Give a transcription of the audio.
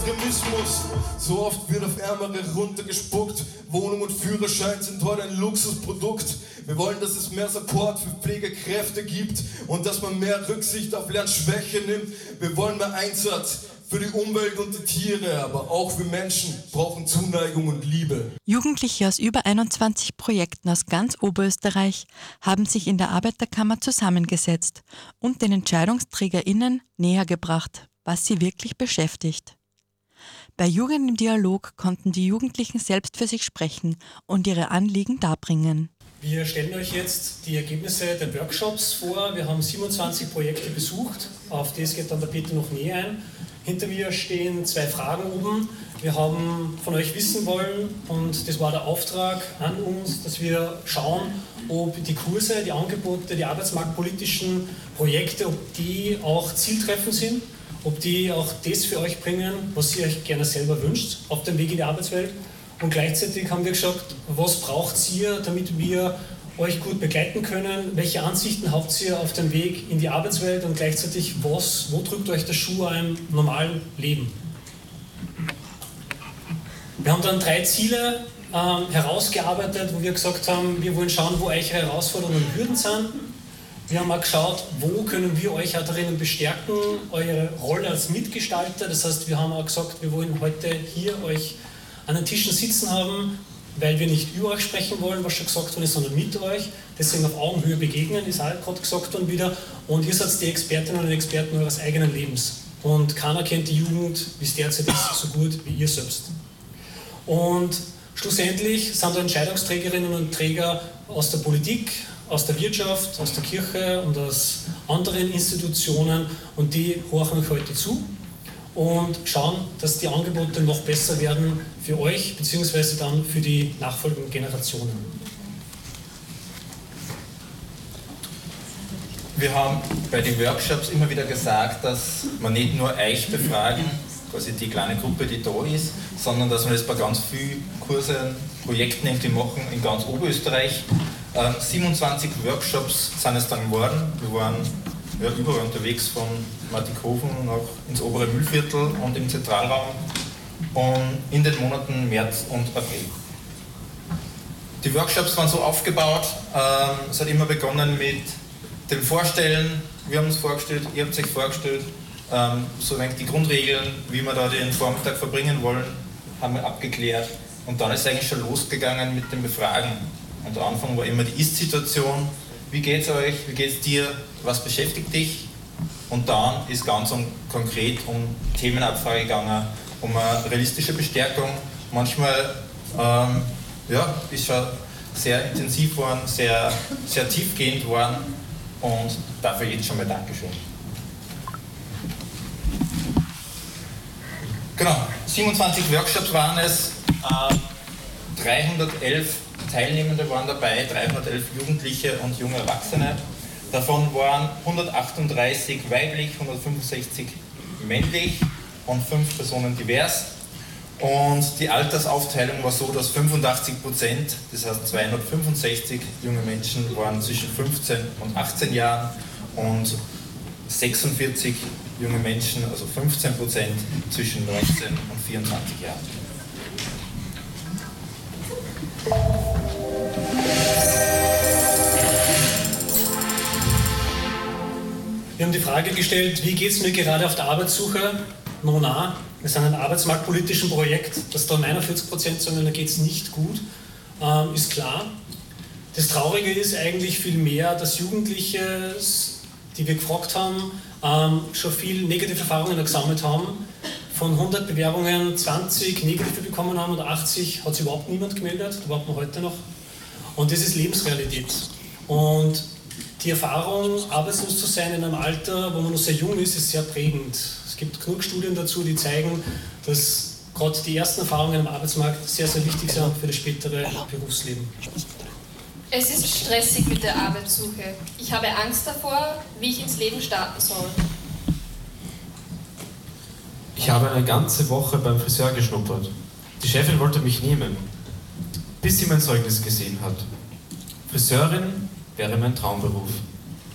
Extremismus. So oft wird auf Ärmere runtergespuckt. Wohnung und Führerschein sind heute ein Luxusprodukt. Wir wollen, dass es mehr Support für Pflegekräfte gibt und dass man mehr Rücksicht auf Lernschwäche nimmt. Wir wollen mehr Einsatz für die Umwelt und die Tiere, aber auch wir Menschen brauchen Zuneigung und Liebe. Jugendliche aus über 21 Projekten aus ganz Oberösterreich haben sich in der Arbeiterkammer zusammengesetzt und den EntscheidungsträgerInnen nähergebracht, was sie wirklich beschäftigt. Bei Jugend im Dialog konnten die Jugendlichen selbst für sich sprechen und ihre Anliegen darbringen. Wir stellen euch jetzt die Ergebnisse der Workshops vor. Wir haben 27 Projekte besucht, auf das geht dann der Peter noch näher ein. Hinter mir stehen 2 Fragen oben. Wir haben von euch wissen wollen, und das war der Auftrag an uns, dass wir schauen, ob die Kurse, die Angebote, die arbeitsmarktpolitischen Projekte, ob die auch zieltreffend sind, ob die auch das für euch bringen, was ihr euch gerne selber wünscht, auf dem Weg in die Arbeitswelt. Und gleichzeitig haben wir geschaut, was braucht ihr, damit wir euch gut begleiten können, welche Ansichten habt ihr auf dem Weg in die Arbeitswelt und gleichzeitig, wo drückt euch der Schuh im normalen Leben. Wir haben dann 3 Ziele herausgearbeitet, wo wir gesagt haben, wir wollen schauen, wo eure Herausforderungen und Hürden sind. Wir haben auch geschaut, wo können wir euch auch darin bestärken, eure Rolle als Mitgestalter. Das heißt, wir haben auch gesagt, wir wollen heute hier euch an den Tischen sitzen haben, weil wir nicht über euch sprechen wollen, was schon gesagt worden ist, sondern mit euch. Deswegen auf Augenhöhe begegnen, ist auch gerade gesagt worden wieder. Und ihr seid die Expertinnen und Experten eures eigenen Lebens. Und keiner kennt die Jugend, wie es derzeit ist, so gut wie ihr selbst. Und schlussendlich sind da Entscheidungsträgerinnen und Träger aus der Politik, aus der Wirtschaft, aus der Kirche und aus anderen Institutionen, und die horchen euch heute zu und schauen, dass die Angebote noch besser werden für euch bzw. dann für die nachfolgenden Generationen. Wir haben bei den Workshops immer wieder gesagt, dass man nicht nur euch befragen, quasi die kleine Gruppe, die da ist, sondern dass wir das bei ganz vielen Kursen, Projekten irgendwie machen in ganz Oberösterreich. 27 Workshops sind es dann geworden. Wir waren überall unterwegs, von Martighofen nach ins obere Mühlviertel und im Zentralraum, und in den Monaten März und April. Die Workshops waren so aufgebaut, es hat immer begonnen mit dem Vorstellen. Wir haben uns vorgestellt, ihr habt euch vorgestellt, so ein wenig die Grundregeln, wie wir da den Vormittag verbringen wollen, haben wir abgeklärt, und dann ist es eigentlich schon losgegangen mit dem Befragen. Und am Anfang war immer die Ist-Situation, wie geht es euch, wie geht es dir, was beschäftigt dich? Und dann ist ganz konkret um Themenabfrage gegangen, um eine realistische Bestärkung. Manchmal ist schon sehr intensiv geworden, sehr, sehr tiefgehend geworden, und dafür jetzt schon mal Dankeschön. Genau, 27 Workshops waren es, 311 Teilnehmende waren dabei, 311 Jugendliche und junge Erwachsene. Davon waren 138 weiblich, 165 männlich und 5 Personen divers. Und die Altersaufteilung war so, dass 85%, das heißt 265 junge Menschen, waren zwischen 15 und 18 Jahren und 46 junge Menschen, also 15%, zwischen 19 und 24 Jahren. Wir haben die Frage gestellt, wie geht es mir gerade auf der Arbeitssuche? Nona, wir sind ein arbeitsmarktpolitischen Projekt, dass da 49% sagen, da geht es nicht gut, ist klar. Das Traurige ist eigentlich vielmehr, dass Jugendliche, die wir gefragt haben, schon viel negative Erfahrungen gesammelt haben. Von 100 Bewerbungen 20 negative bekommen haben und 80 hat sich überhaupt niemand gemeldet, da warten wir heute noch. Und das ist Lebensrealität. Und die Erfahrung, arbeitslos zu sein in einem Alter, wo man noch sehr jung ist, ist sehr prägend. Es gibt genug Studien dazu, die zeigen, dass gerade die ersten Erfahrungen am Arbeitsmarkt sehr, sehr wichtig sind für das spätere Berufsleben. Es ist stressig mit der Arbeitssuche. Ich habe Angst davor, wie ich ins Leben starten soll. Ich habe eine ganze Woche beim Friseur geschnuppert. Die Chefin wollte mich nehmen, bis sie mein Zeugnis gesehen hat. Friseurin wäre mein Traumberuf.